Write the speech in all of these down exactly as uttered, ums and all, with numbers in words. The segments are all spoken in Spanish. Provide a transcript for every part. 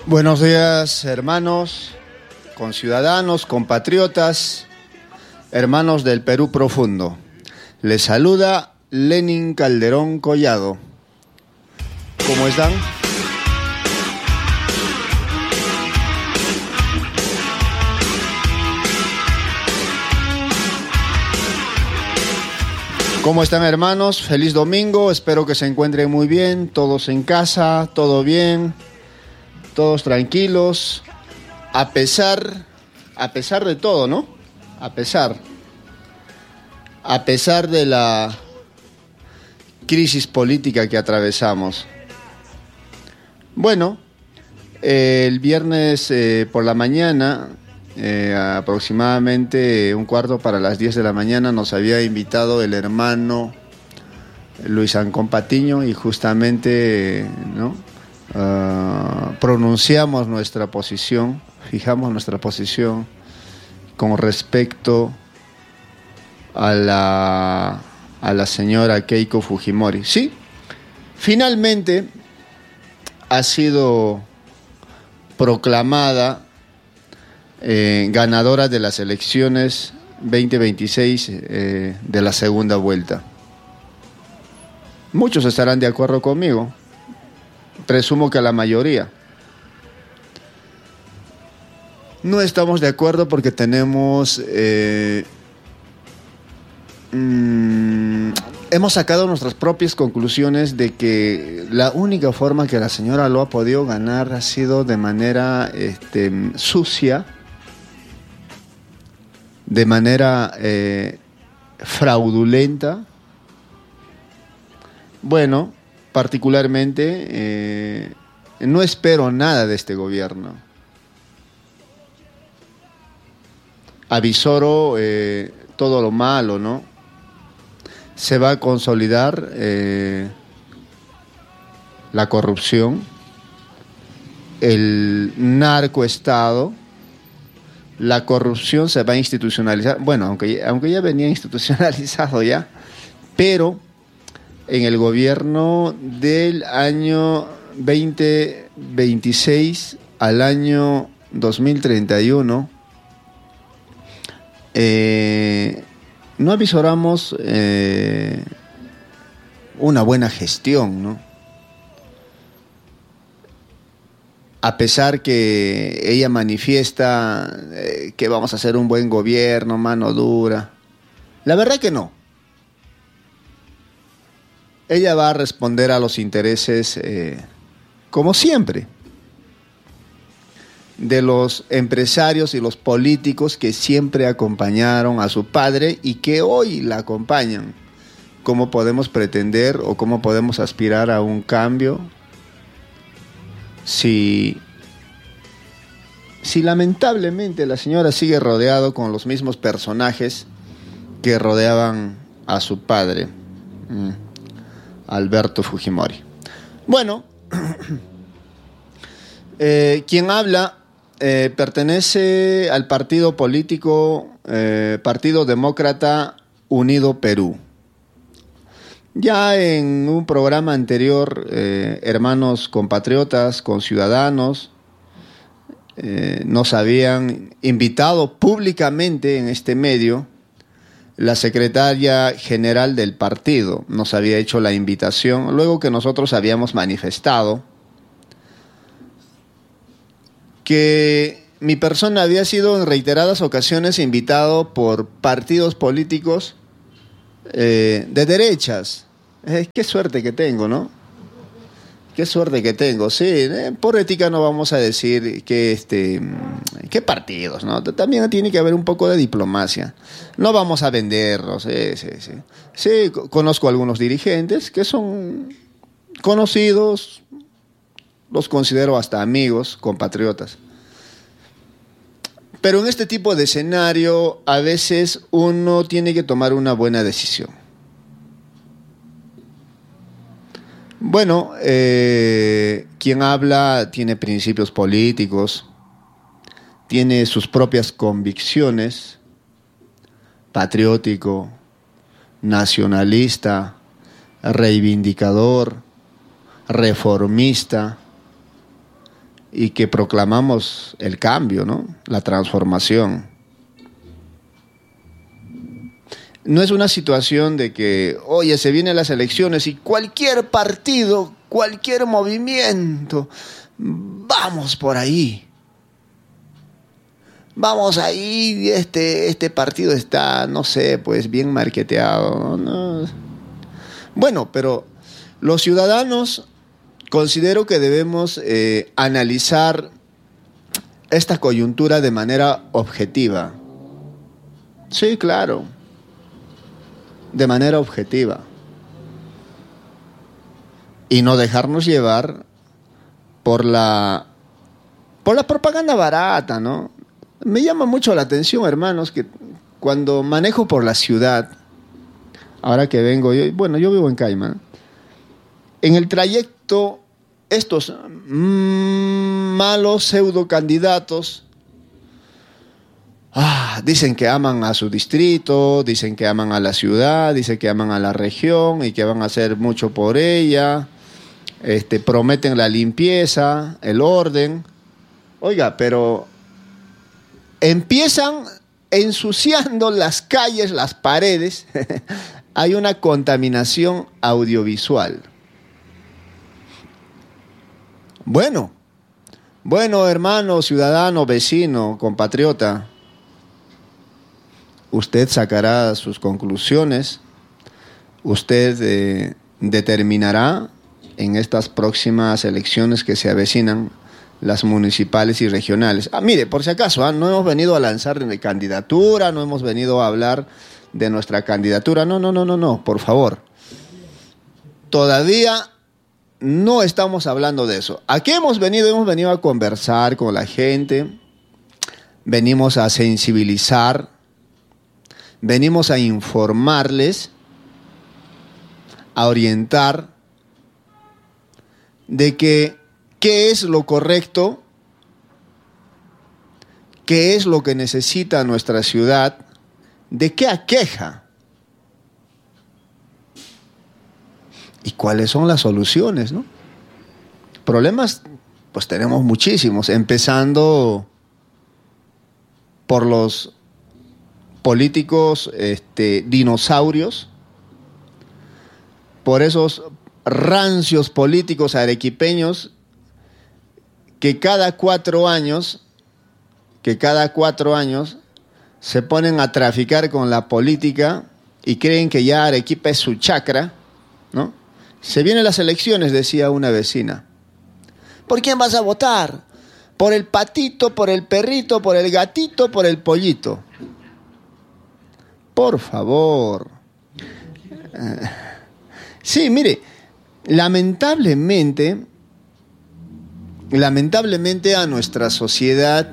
Buenos días, hermanos, conciudadanos, compatriotas, hermanos del Perú profundo. Les saluda Lenin Calderón Collado. ¿Cómo están? ¿Cómo están, hermanos? Feliz domingo, espero que se encuentren muy bien, todos en casa, todo bien, todos tranquilos, a pesar, a pesar de todo, ¿no? A pesar, a pesar de la crisis política que atravesamos. Bueno, eh, el viernes eh, por la mañana, eh, aproximadamente un cuarto para las diez de la mañana, nos había invitado el hermano Luis Ancón Patiño y justamente, ¿no? Uh, pronunciamos nuestra posición, fijamos nuestra posición con respecto a la, a la señora Keiko Fujimori. Sí, finalmente ha sido proclamada eh, ganadora de las elecciones veinte veintiséis eh, de la segunda vuelta. Muchos estarán de acuerdo conmigo. Presumo que la mayoría. No estamos de acuerdo porque tenemos... Eh, mm, hemos sacado nuestras propias conclusiones de que la única forma que la señora lo ha podido ganar ha sido de manera este, sucia, de manera eh, fraudulenta. Bueno... Particularmente, eh, no espero nada de este gobierno. Avisoro eh, todo lo malo, ¿no? Se va a consolidar eh, la corrupción, el narcoestado, la corrupción se va a institucionalizar. Bueno, aunque, aunque ya venía institucionalizado ya, pero... en el gobierno del año veinte veintiséis al año dos mil treinta y uno, eh, no avisoramos eh, una buena gestión, ¿no? A pesar que ella manifiesta eh, que vamos a hacer un buen gobierno, mano dura, la verdad que no. Ella va a responder a los intereses, eh, como siempre, de los empresarios y los políticos que siempre acompañaron a su padre y que hoy la acompañan. ¿Cómo podemos pretender o cómo podemos aspirar a un cambio si, si lamentablemente la señora sigue rodeado con los mismos personajes que rodeaban a su padre? Mm. Alberto Fujimori. Bueno, eh, quien habla eh, pertenece al partido político eh, Partido Demócrata Unido Perú. Ya en un programa anterior, eh, hermanos compatriotas, conciudadanos, eh, nos habían invitado públicamente en este medio. La secretaria general del partido nos había hecho la invitación, luego que nosotros habíamos manifestado que mi persona había sido en reiteradas ocasiones invitado por partidos políticos eh, de derechas. Eh, qué suerte que tengo, ¿no? Qué suerte que tengo, sí. Eh, por ética no vamos a decir que este, qué partidos, ¿no? También tiene que haber un poco de diplomacia. No vamos a venderlos, sí, sí, sí. Sí, conozco a algunos dirigentes que son conocidos, los considero hasta amigos, compatriotas. Pero en este tipo de escenario, a veces uno tiene que tomar una buena decisión. Bueno, eh, quien habla tiene principios políticos, tiene sus propias convicciones, patriótico, nacionalista, reivindicador, reformista, y que proclamamos el cambio, ¿no? La transformación. No es una situación de que, oye, se vienen las elecciones y cualquier partido, cualquier movimiento, vamos por ahí. Vamos ahí, este, este partido está, no sé, pues bien marketeado, ¿no? Bueno, pero los ciudadanos considero que debemos eh, analizar esta coyuntura de manera objetiva. Sí, claro. De manera objetiva. Y no dejarnos llevar por la, por la propaganda barata, ¿no? Me llama mucho la atención, hermanos, que cuando manejo por la ciudad, ahora que vengo, yo, bueno, yo vivo en Caima, en el trayecto, estos mmm, malos pseudo candidatos ah, dicen que aman a su distrito, dicen que aman a la ciudad, dicen que aman a la región y que van a hacer mucho por ella, este, prometen la limpieza, el orden. Oiga, pero empiezan ensuciando las calles, las paredes. Hay una contaminación audiovisual. Bueno, bueno, hermano, ciudadano, vecino, compatriota, usted sacará sus conclusiones, usted eh, determinará en estas próximas elecciones que se avecinan, las municipales y regionales. Ah, mire, por si acaso, ¿ah? no hemos venido a lanzar de candidatura, no hemos venido a hablar de nuestra candidatura, no, no, no, no, no, por favor. Todavía no estamos hablando de eso. ¿A qué hemos venido? Hemos venido a conversar con la gente, venimos a sensibilizar, venimos a informarles, a orientar de que qué es lo correcto, qué es lo que necesita nuestra ciudad, de qué aqueja y cuáles son las soluciones, ¿no? Problemas, pues tenemos muchísimos, empezando por los políticos este, dinosaurios, por esos rancios políticos arequipeños que cada cuatro años, que cada cuatro años se ponen a traficar con la política y creen que ya Arequipa es su chacra, ¿no? Se vienen las elecciones, decía una vecina. ¿Por quién vas a votar? ¿Por el patito, por el perrito, por el gatito, por el pollito? Por favor. Sí, mire, lamentablemente, lamentablemente a nuestra sociedad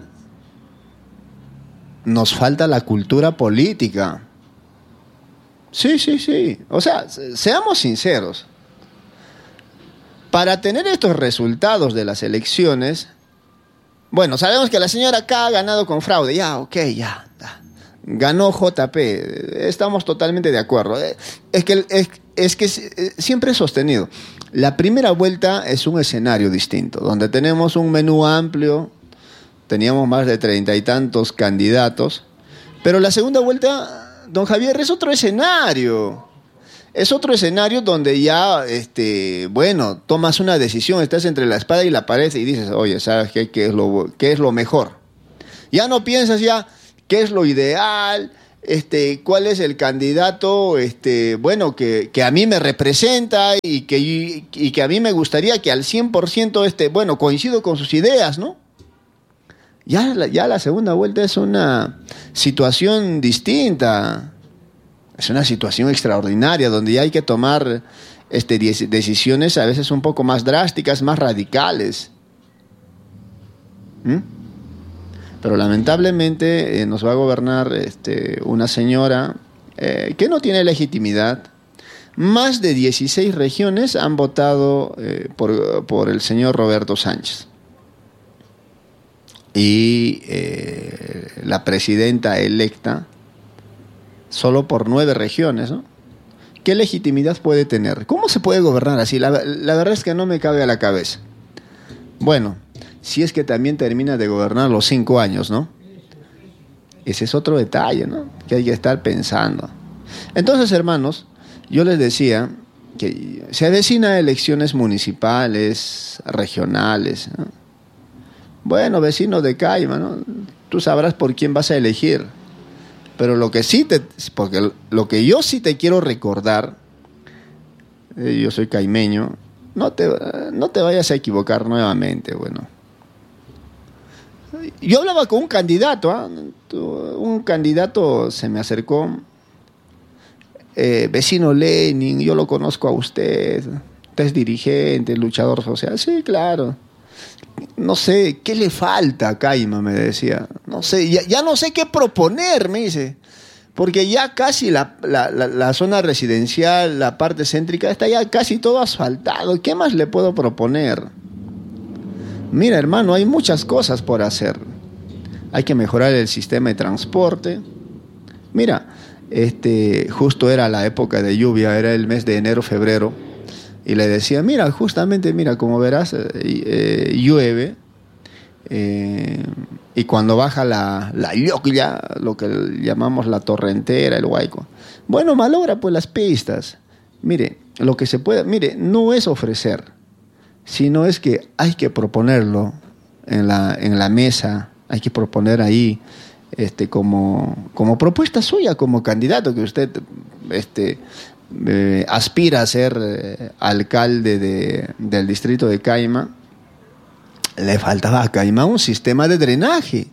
nos falta la cultura política. Sí, sí, sí. O sea, seamos sinceros. Para tener estos resultados de las elecciones, bueno, sabemos que la señora K ha ganado con fraude. Ya, ok, ya. ya. Ganó J P. Estamos totalmente de acuerdo. Es que, es, es que siempre he sostenido. La primera vuelta es un escenario distinto, donde tenemos un menú amplio, teníamos más de treinta y tantos candidatos, pero la segunda vuelta, don Javier, es otro escenario. Es otro escenario donde ya, este, bueno, tomas una decisión, estás entre la espada y la pared y dices, oye, ¿sabes qué? ¿Qué es lo, qué es lo mejor? Ya no piensas ya qué es lo ideal, este, cuál es el candidato, este, bueno, que, que a mí me representa y que, y, y que a mí me gustaría que al cien por ciento, este, bueno, coincido con sus ideas, ¿no? Ya la, ya la segunda vuelta es una situación distinta. Es una situación extraordinaria donde ya hay que tomar este, decisiones a veces un poco más drásticas, más radicales. ¿Mm? Pero lamentablemente eh, nos va a gobernar este, una señora eh, que no tiene legitimidad. Más de dieciséis regiones han votado eh, por, por el señor Roberto Sánchez. Y eh, la presidenta electa solo por nueve regiones, ¿no? ¿Qué legitimidad puede tener? ¿Cómo se puede gobernar así? La, la verdad es que no me cabe a la cabeza. Bueno, si es que también termina de gobernar los cinco años, ¿no? Ese es otro detalle, ¿no? Que hay que estar pensando. Entonces, hermanos, yo les decía que se avecina elecciones municipales, regionales, ¿no? Bueno, vecino de Caima, ¿no? Tú sabrás por quién vas a elegir. Pero lo que sí te, porque lo que yo sí te quiero recordar, eh, yo soy caimeño, no te, no te vayas a equivocar nuevamente, bueno. Yo hablaba con un candidato, ¿eh? un candidato se me acercó, eh, vecino Lenin, yo lo conozco a usted, usted es dirigente, luchador social, sí, claro. No sé, ¿qué le falta a Caima? Me decía. No sé, ya, ya no sé qué proponer, me dice. Porque ya casi la, la, la, la zona residencial, la parte céntrica, está ya casi todo asfaltado. ¿Qué más le puedo proponer? Mira, hermano, hay muchas cosas por hacer. Hay que mejorar el sistema de transporte. Mira, este, justo era la época de lluvia, era el mes de enero, febrero. Y le decía, mira, justamente, mira, como verás, eh, eh, llueve, eh, y cuando baja la, la lluvia, lo que llamamos la torrentera, el huaico, bueno, malogra pues las pistas. Mire, lo que se puede, mire, no es ofrecer, sino es que hay que proponerlo en la, en la mesa, hay que proponer ahí, este, como, como propuesta suya, como candidato, que usted, este... Eh, aspira a ser eh, alcalde de, del distrito de Caima. Le faltaba a Caima un sistema de drenaje.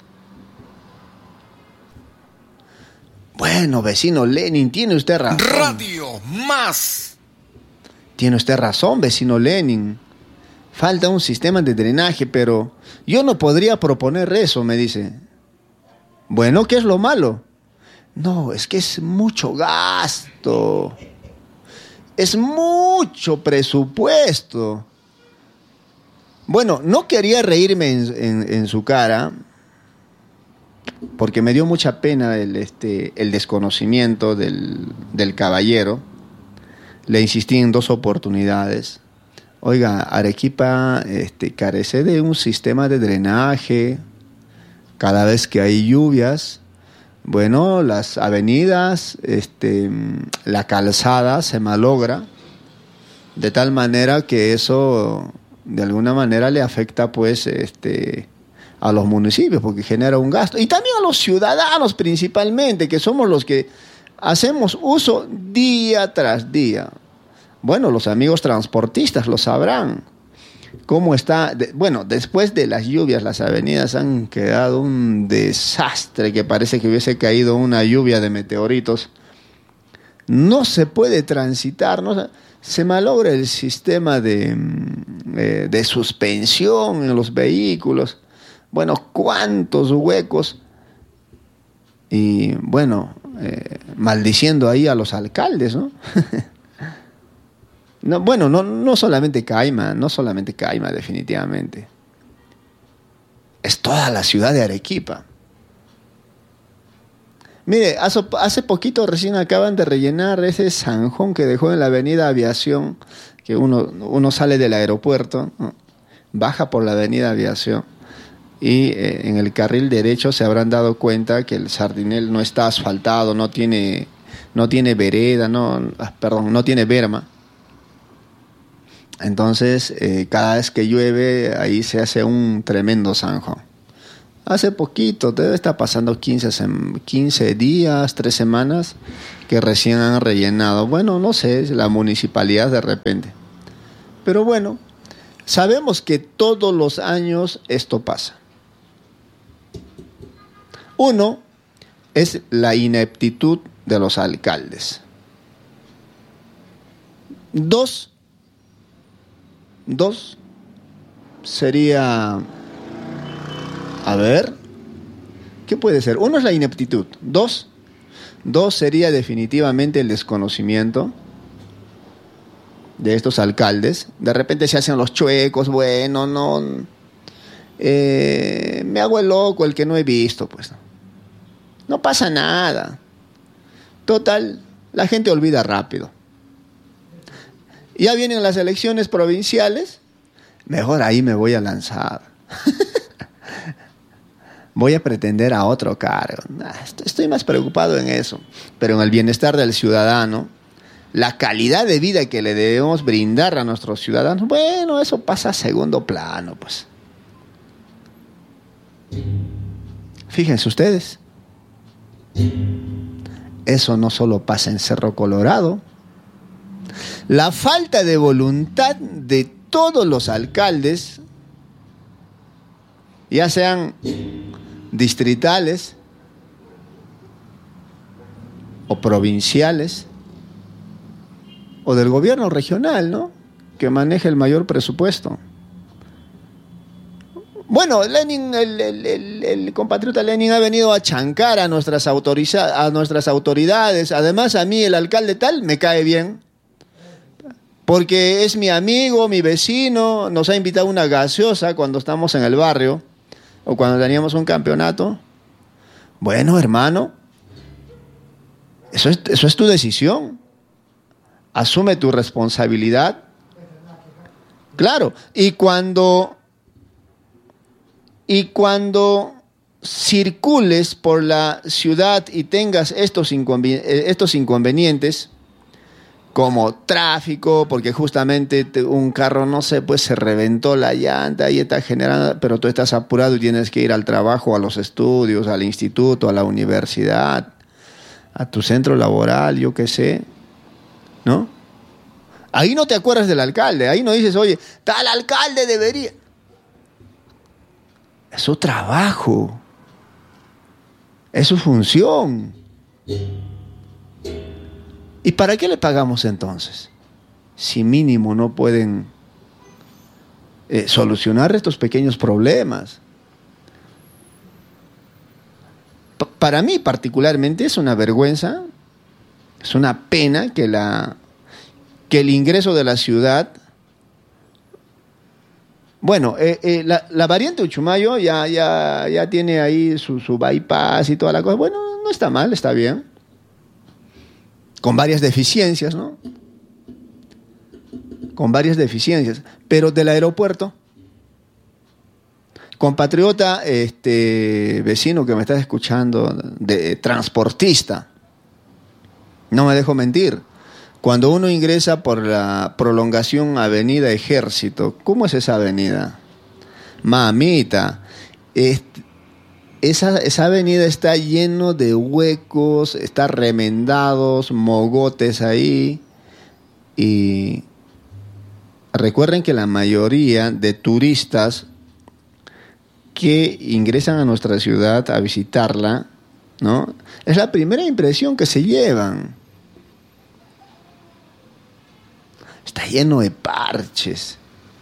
Bueno, vecino Lenin, tiene usted razón. Radio Más. Tiene usted razón, vecino Lenin. Falta un sistema de drenaje, pero yo no podría proponer eso, me dice. Bueno, ¿qué es lo malo? No, es que es mucho gasto. Es mucho presupuesto. Bueno, no quería reírme en, en, en su cara, porque me dio mucha pena el, este, el desconocimiento del, del caballero. Le insistí en dos oportunidades. Oiga, Arequipa este, carece de un sistema de drenaje. Cada vez que hay lluvias, bueno, las avenidas, este, la calzada se malogra de tal manera que eso de alguna manera le afecta pues este, a los municipios porque genera un gasto y también a los ciudadanos principalmente, que somos los que hacemos uso día tras día. Bueno, los amigos transportistas lo sabrán. ¿Cómo está? De, bueno, después de las lluvias las avenidas han quedado un desastre que parece que hubiese caído una lluvia de meteoritos. No se puede transitar, ¿no? Se malogra el sistema de, eh, de suspensión en los vehículos. Bueno, cuántos huecos. Y bueno, eh, maldiciendo ahí a los alcaldes, ¿no? No, bueno, no, no solamente Caima, no solamente Caima, definitivamente. Es toda la ciudad de Arequipa. Mire, hace, hace poquito recién acaban de rellenar ese zanjón que dejó en la avenida Aviación, que uno, uno sale del aeropuerto, ¿no? Baja por la avenida Aviación y eh, en el carril derecho se habrán dado cuenta que el Sardinel no está asfaltado, no tiene, no tiene vereda, no, perdón, no tiene berma. Entonces, eh, cada vez que llueve, ahí se hace un tremendo zanjo. Hace poquito, debe estar pasando quince, quince días, tres semanas, que recién han rellenado. Bueno, no sé, es la municipalidad de repente. Pero bueno, sabemos que todos los años esto pasa. Uno, es la ineptitud de los alcaldes. Dos, Dos sería, a ver, ¿qué puede ser? Uno es la ineptitud. Dos, dos sería definitivamente el desconocimiento de estos alcaldes. De repente se hacen los chuecos, bueno, no, eh, me hago el loco, el que no he visto, pues. No pasa nada. Total, la gente olvida rápido. Ya vienen las elecciones provinciales, mejor ahí me voy a lanzar. Voy a pretender a otro cargo. Estoy más preocupado en eso. Pero en el bienestar del ciudadano, la calidad de vida que le debemos brindar a nuestros ciudadanos, bueno, eso pasa a segundo plano, pues. Fíjense ustedes, eso no solo pasa en Cerro Colorado. La falta de voluntad de todos los alcaldes, ya sean distritales o provinciales o del gobierno regional, ¿no?, que maneja el mayor presupuesto. Bueno, Lenin, el, el, el, el compatriota Lenin ha venido a chancar a nuestras, autoriza, a nuestras autoridades. Además, a mí el alcalde tal me cae bien, porque es mi amigo, mi vecino, nos ha invitado una gaseosa cuando estamos en el barrio o cuando teníamos un campeonato. Bueno, hermano, eso es, eso es tu decisión. Asume tu responsabilidad. Claro, y cuando... Y cuando circules por la ciudad y tengas estos, inconven- estos inconvenientes, como tráfico, porque justamente te, un carro, no sé, pues se reventó la llanta y está generando, pero tú estás apurado y tienes que ir al trabajo, a los estudios, al instituto, a la universidad, a tu centro laboral, yo qué sé, ¿no? Ahí no te acuerdas del alcalde, ahí no dices, oye, tal alcalde debería... Es su trabajo, es su función. ¿Y para qué le pagamos entonces? Si mínimo no pueden eh, solucionar estos pequeños problemas. P- para mí particularmente es una vergüenza, es una pena que, la, que el ingreso de la ciudad... Bueno, eh, eh, la, la variante Uchumayo ya, ya, ya tiene ahí su, su bypass y toda la cosa. Bueno, no está mal, está bien. Con varias deficiencias, ¿no? Con varias deficiencias. Pero del aeropuerto, compatriota, este, vecino que me estás escuchando, de transportista, no me dejo mentir. Cuando uno ingresa por la prolongación Avenida Ejército, ¿cómo es esa avenida? Mamita, es, esa, esa avenida está lleno de huecos, está remendados, mogotes ahí. Y recuerden que la mayoría de turistas que ingresan a nuestra ciudad a visitarla, ¿no?, es la primera impresión que se llevan. Está lleno de parches.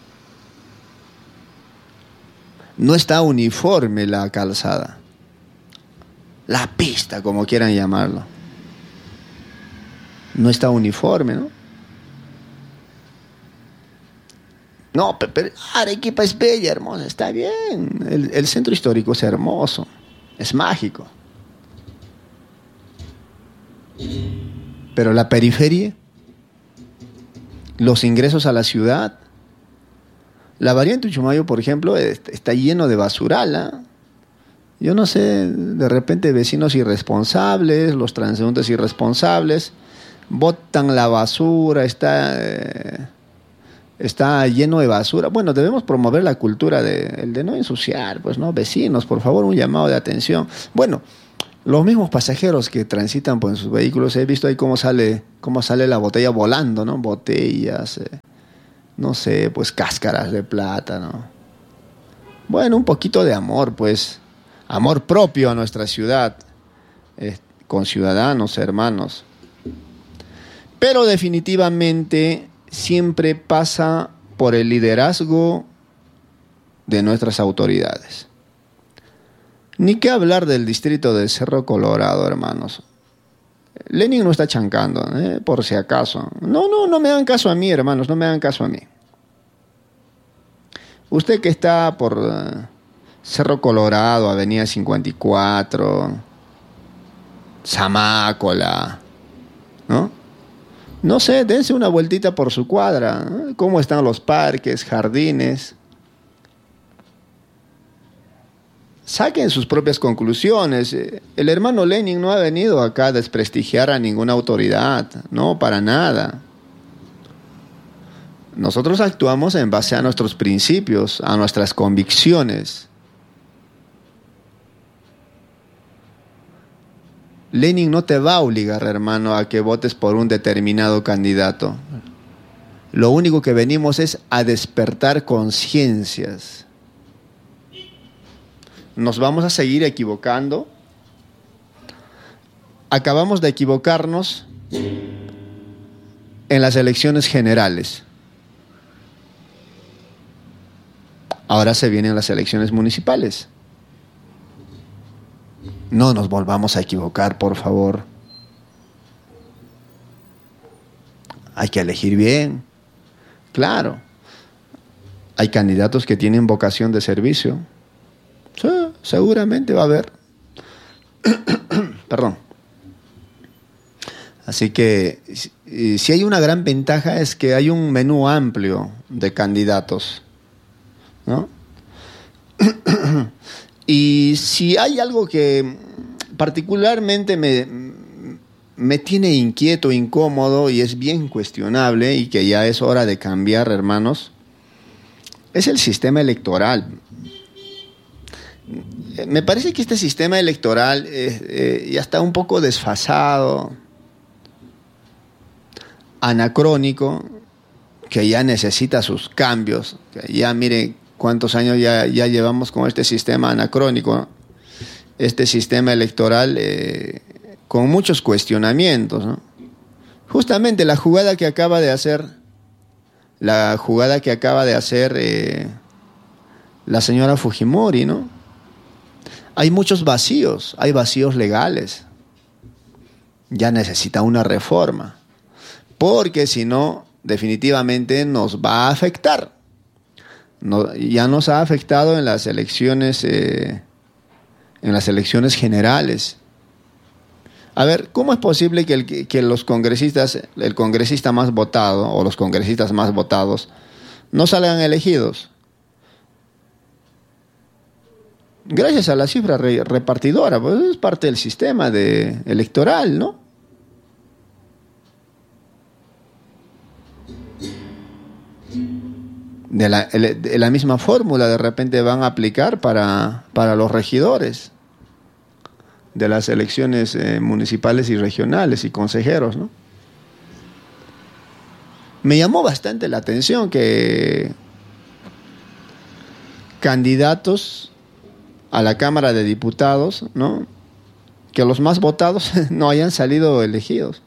No está uniforme la calzada. La pista, como quieran llamarlo. No está uniforme, ¿no? No, pero Arequipa es bella, hermosa. Está bien. El, el centro histórico es hermoso. Es mágico. Pero la periferia, los ingresos a la ciudad, la variante Uchumayo, por ejemplo, está lleno de basural, ¿eh? Yo no sé, de repente vecinos irresponsables, los transeúntes irresponsables, botan la basura, está, eh, está lleno de basura. Bueno, debemos promover la cultura de, el de no ensuciar, pues, ¿no? Vecinos, por favor, un llamado de atención. Bueno, los mismos pasajeros que transitan por sus vehículos, he visto ahí cómo sale, cómo sale la botella volando, ¿no? Botellas, eh, no sé, pues cáscaras de plátano. Bueno, un poquito de amor, pues, amor propio a nuestra ciudad, eh, con ciudadanos, hermanos. Pero definitivamente siempre pasa por el liderazgo de nuestras autoridades. Ni qué hablar del distrito de Cerro Colorado, hermanos. Lenin no está chancando, ¿eh? Por si acaso. No, no, no me hagan caso a mí, hermanos, no me hagan caso a mí. Usted que está por uh, Cerro Colorado, Avenida cincuenta y cuatro, Zamácola, ¿no? No sé, dense una vueltita por su cuadra, ¿eh? ¿Cómo están los parques, jardines? saquen sus propias conclusiones. El hermano Lenin no ha venido acá a desprestigiar a ninguna autoridad, no, para nada. Nosotros actuamos en base a nuestros principios, a nuestras convicciones. Lenin no te va a obligar, hermano, a que votes por un determinado candidato. Lo único que venimos es a despertar conciencias. Nos vamos a seguir equivocando. Acabamos de equivocarnos en las elecciones generales. Ahora se vienen las elecciones municipales. No nos volvamos a equivocar, por favor. Hay que elegir bien. Claro. Hay candidatos que tienen vocación de servicio. Sí, seguramente va a haber. Perdón. Así que si hay una gran ventaja es que hay un menú amplio de candidatos, ¿no? Y si hay algo que particularmente me, me tiene inquieto, incómodo y es bien cuestionable y que ya es hora de cambiar, hermanos, es el sistema electoral. Me parece que este sistema electoral eh, eh, ya está un poco desfasado, anacrónico, que ya necesita sus cambios, que ya mire cuántos años ya, ya llevamos con este sistema anacrónico, ¿no? Este sistema electoral eh, con muchos cuestionamientos, ¿no? Justamente la jugada que acaba de hacer, la jugada que acaba de hacer eh, la señora Fujimori, ¿no? Hay muchos vacíos, hay vacíos legales. Ya necesita una reforma, porque si no, definitivamente nos va a afectar. No, ya nos ha afectado en las elecciones, eh, en las elecciones generales. A ver, ¿cómo es posible que, el, que los congresistas, el congresista más votado o los congresistas más votados no salgan elegidos? Gracias a la cifra re, repartidora, pues es parte del sistema de, electoral, ¿no? De la, de la misma fórmula de repente van a aplicar para, para los regidores de las elecciones eh, municipales y regionales y consejeros, ¿no? Me llamó bastante la atención que candidatos a la Cámara de Diputados, ¿no?, que los más votados no hayan salido elegidos.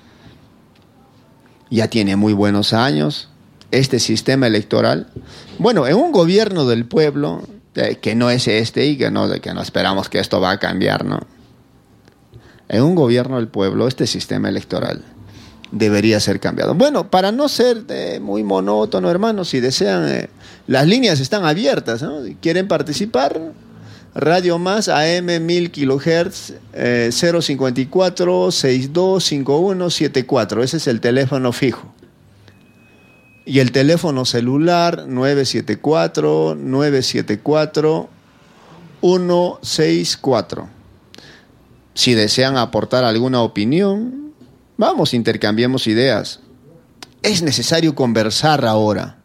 Ya tiene muy buenos años este sistema electoral. Bueno, en un gobierno del pueblo, eh, que no es este y que no, que no esperamos que esto va a cambiar, ¿no? En un gobierno del pueblo, este sistema electoral debería ser cambiado. Bueno, para no ser eh, muy monótono, hermanos, si desean, eh, las líneas están abiertas, ¿no? ¿Quieren participar? Radio Más A M mil kilohertz, eh, cero cincuenta y cuatro, sesenta y dos, cincuenta y uno, setenta y cuatro. Ese es el teléfono fijo. Y el teléfono celular nueve siete cuatro, nueve siete cuatro, uno seis cuatro. Si desean aportar alguna opinión, vamos, intercambiemos ideas. Es necesario conversar ahora.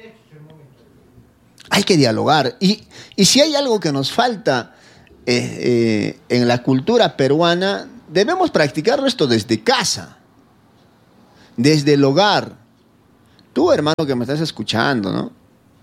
Hay que dialogar. Y, y si hay algo que nos falta eh, eh, en la cultura peruana, debemos practicarlo esto desde casa, desde el hogar. Tú, hermano, que me estás escuchando, ¿no?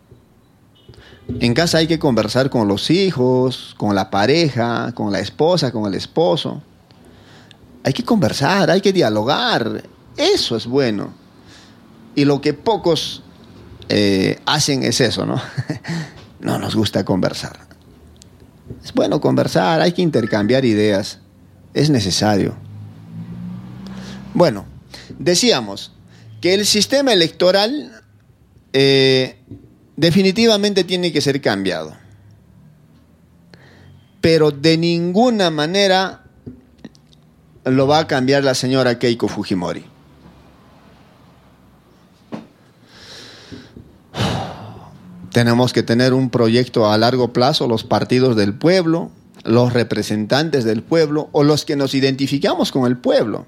En casa hay que conversar con los hijos, con la pareja, con la esposa, con el esposo. Hay que conversar, hay que dialogar. Eso es bueno. Y lo que pocos eh, hacen es eso, ¿no? No nos gusta conversar. Es bueno conversar, hay que intercambiar ideas. Es necesario. Bueno, decíamos que el sistema electoral eh, definitivamente tiene que ser cambiado. Pero de ninguna manera lo va a cambiar la señora Keiko Fujimori. Tenemos que tener un proyecto a largo plazo, los partidos del pueblo, los representantes del pueblo o los que nos identificamos con el pueblo.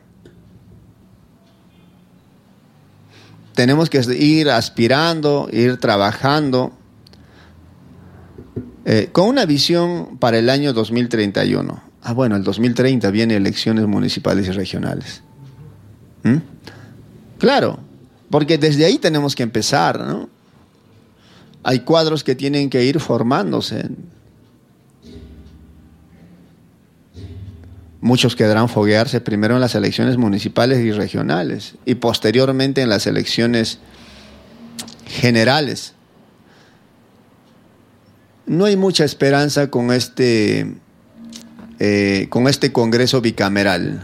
Tenemos que ir aspirando, ir trabajando eh, con una visión para el año dos mil treinta y uno. Ah, bueno, el dos mil treinta viene elecciones municipales y regionales. ¿Mm? Claro, porque desde ahí tenemos que empezar, ¿no? Hay cuadros que tienen que ir formándose. Muchos querrán foguearse primero en las elecciones municipales y regionales y posteriormente en las elecciones generales. No hay mucha esperanza con este, eh, con este Congreso bicameral,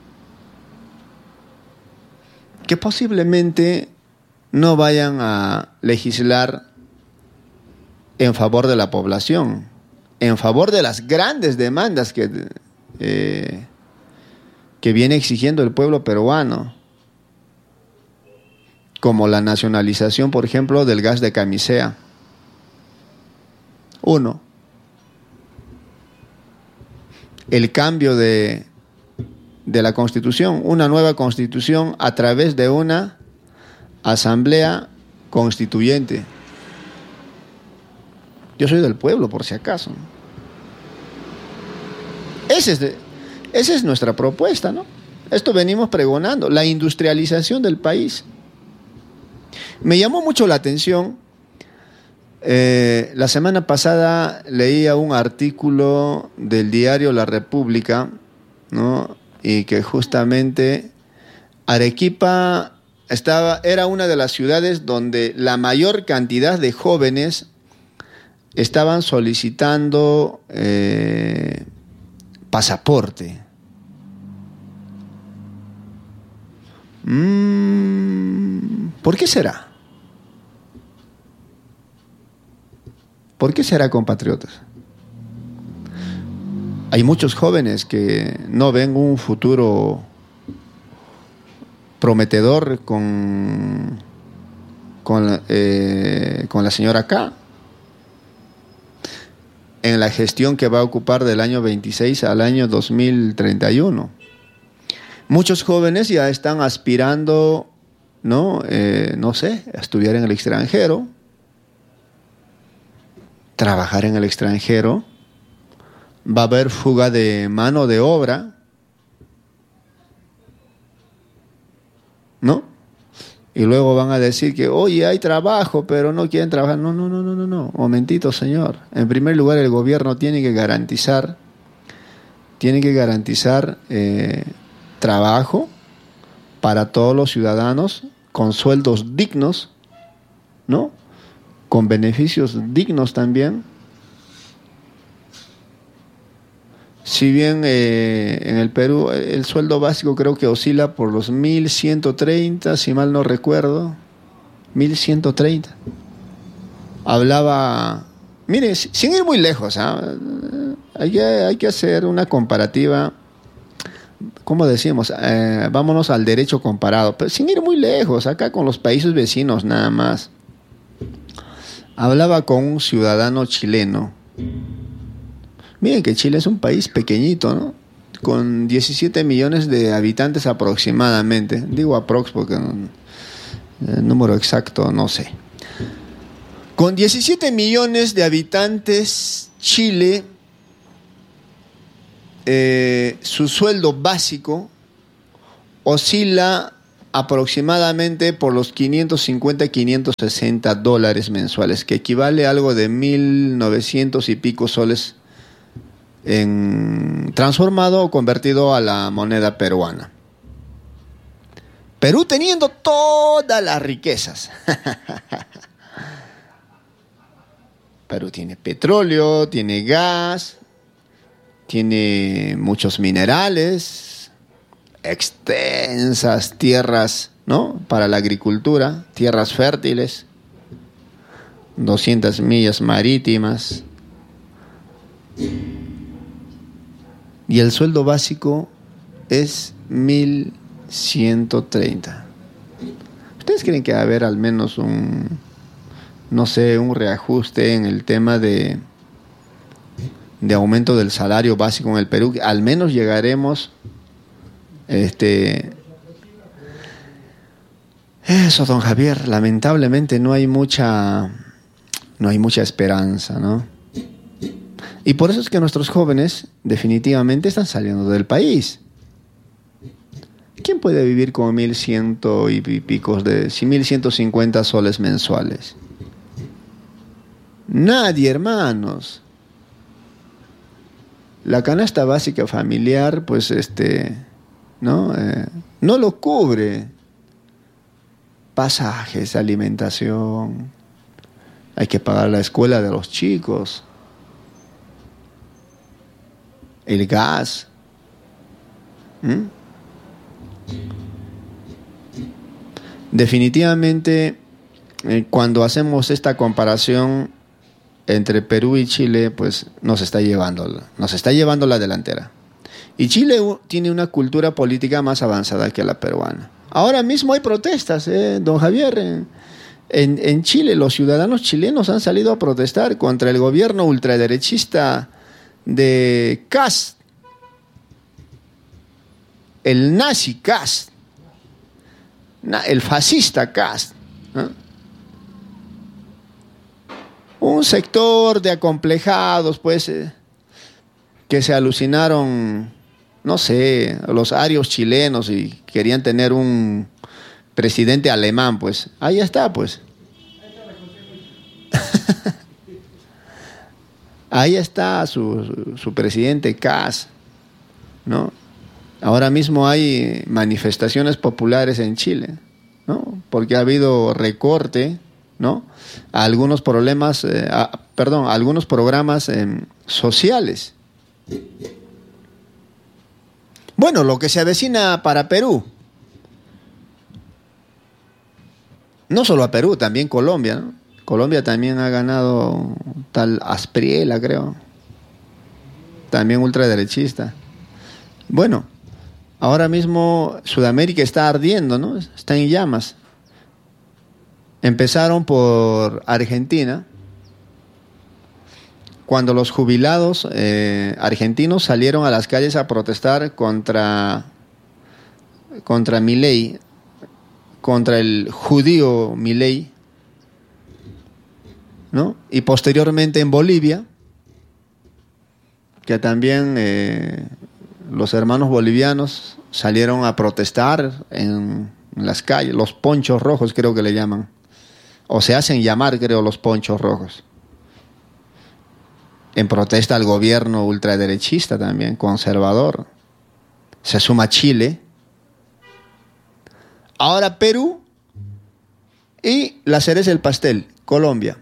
que posiblemente no vayan a legislar en favor de la población, en favor de las grandes demandas que, eh, que viene exigiendo el pueblo peruano, como la nacionalización, por ejemplo, del gas de camisea. Uno, el cambio de, de la Constitución, una nueva Constitución a través de una asamblea constituyente. Yo soy del pueblo, por si acaso. Ese es de, esa es nuestra propuesta, ¿no? Esto venimos pregonando, la industrialización del país. Me llamó mucho la atención, eh, la semana pasada leía un artículo del diario La República, ¿no? Y que justamente Arequipa estaba, era una de las ciudades donde la mayor cantidad de jóvenes estaban solicitando eh, pasaporte. Mm, ¿Por qué será? ¿Por qué será, compatriotas? Hay muchos jóvenes que no ven un futuro prometedor con, con, eh, con la señora K, en la gestión que va a ocupar del año veintiséis al año dos mil treinta y uno. Muchos jóvenes ya están aspirando, ¿no? Eh, no sé, a estudiar en el extranjero, trabajar en el extranjero. Va a haber fuga de mano de obra, ¿no? Y luego van a decir que, oye, hay trabajo, pero no quieren trabajar. No, no, no, no, no, no. Momentito, señor. En primer lugar, el gobierno tiene que garantizar, tiene que garantizar eh, trabajo para todos los ciudadanos con sueldos dignos, ¿no? Con beneficios dignos también. Si bien eh, en el Perú el sueldo básico creo que oscila por los mil ciento treinta, si mal no recuerdo, mil ciento treinta. Hablaba, mire, sin ir muy lejos, ¿eh? hay, que, hay que hacer una comparativa, ¿cómo decimos? Eh, vámonos al derecho comparado, pero sin ir muy lejos, acá con los países vecinos nada más. Hablaba con un ciudadano chileno. Miren que Chile es un país pequeñito, ¿no? Con diecisiete millones de habitantes aproximadamente. Digo aprox porque no, el número exacto no sé. Con diecisiete millones de habitantes, Chile, eh, su sueldo básico oscila aproximadamente por los quinientos cincuenta a quinientos sesenta dólares mensuales, que equivale a algo de mil novecientos y pico soles en transformado o convertido a la moneda peruana. Perú teniendo todas las riquezas. Perú tiene petróleo, tiene gas, tiene muchos minerales, extensas tierras, ¿no? Para la agricultura, tierras fértiles, doscientas millas marítimas. Y el sueldo básico es mil ciento treinta. ¿Ustedes creen que va a haber al menos un, no sé, un reajuste en el tema de, de aumento del salario básico en el Perú, al menos llegaremos, este, eso, don Javier, lamentablemente no hay mucha, no hay mucha esperanza, ¿no? Y por eso es que nuestros jóvenes definitivamente están saliendo del país. ¿Quién puede vivir con mil ciento y picos de mil ciento cincuenta soles mensuales? Nadie, hermanos. La canasta básica familiar, pues, este, ¿no? Eh, no lo cubre. Pasajes, alimentación. Hay que pagar la escuela de los chicos. El gas. ¿Mm? Definitivamente, eh, cuando hacemos esta comparación entre Perú y Chile, pues nos está llevando, nos está llevando la delantera. Y Chile tiene una cultura política más avanzada que la peruana. Ahora mismo hay protestas, eh, don Javier. En, en, en Chile, los ciudadanos chilenos han salido a protestar contra el gobierno ultraderechista de Kast, el nazi Kast, el fascista Kast, ¿no? Un sector de acomplejados, pues, eh, que se alucinaron, no sé, los arios chilenos y querían tener un presidente alemán, pues, ahí está, pues. Ahí está su, su presidente Kast, ¿no? Ahora mismo hay manifestaciones populares en Chile, ¿no? Porque ha habido recorte, ¿no? A algunos problemas, eh, a, perdón, a algunos programas eh, sociales. Bueno, lo que se avecina para Perú, no solo a Perú, también Colombia, ¿no? Colombia también ha ganado tal Aspriela, creo, también ultraderechista. Bueno, ahora mismo Sudamérica está ardiendo, ¿no? Está en llamas. Empezaron por Argentina, cuando los jubilados eh, argentinos salieron a las calles a protestar contra, contra Milei, contra el judío Milei, ¿no? Y posteriormente en Bolivia, que también eh, los hermanos bolivianos salieron a protestar en, en las calles, los ponchos rojos creo que le llaman, o se hacen llamar, creo, los ponchos rojos, en protesta al gobierno ultraderechista también, conservador. Se suma Chile, ahora Perú y la cereza del pastel, Colombia.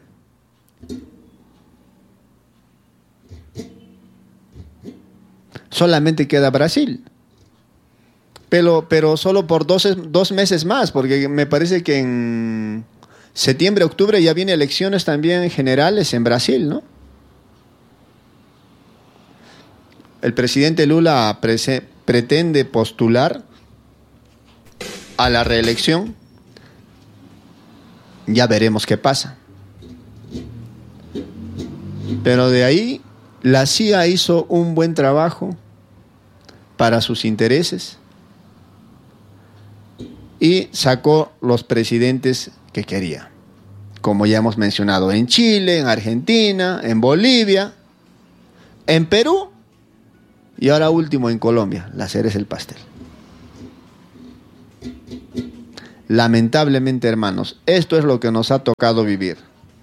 Solamente queda Brasil, pero, pero solo por dos, dos meses más, porque me parece que en septiembre, octubre ya vienen elecciones también generales en Brasil, ¿no? El presidente Lula prese, pretende postular a la reelección. Ya veremos qué pasa. Pero de ahí la C I A hizo un buen trabajo para sus intereses y sacó los presidentes que quería, como ya hemos mencionado, en Chile, en Argentina, en Bolivia, en Perú y ahora último en Colombia. La cereza del pastel. Lamentablemente, hermanos, esto es lo que nos ha tocado vivir.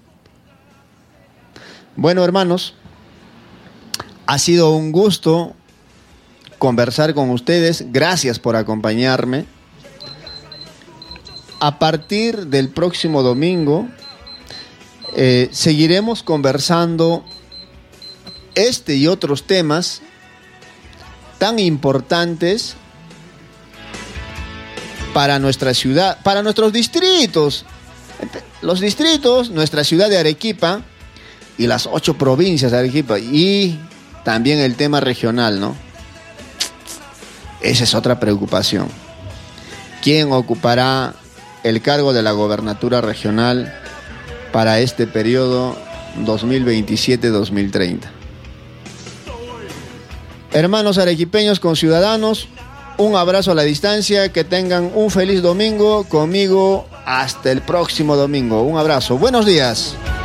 Bueno, hermanos, ha sido un gusto conversar con ustedes. Gracias por acompañarme. A partir del próximo domingo eh, seguiremos conversando este y otros temas tan importantes para nuestra ciudad, para nuestros distritos, los distritos, nuestra ciudad de Arequipa y las ocho provincias de Arequipa, y también el tema regional, ¿no? Esa es otra preocupación. ¿Quién ocupará el cargo de la gobernatura regional para este periodo dos mil veintisiete dos mil treinta. Hermanos arequipeños con ciudadanos, un abrazo a la distancia, que tengan un feliz domingo. Conmigo hasta el próximo domingo. Un abrazo. Buenos días.